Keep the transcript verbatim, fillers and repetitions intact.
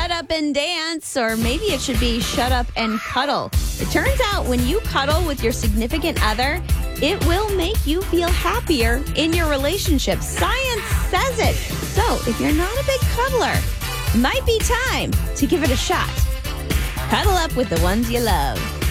shut up and dance, or maybe it should be shut up and cuddle. It turns out when you cuddle with your significant other, it will make you feel happier in your relationship. Science says it. So if you're not a big cuddler, it might be time to give it a shot. Cuddle up with the ones you love.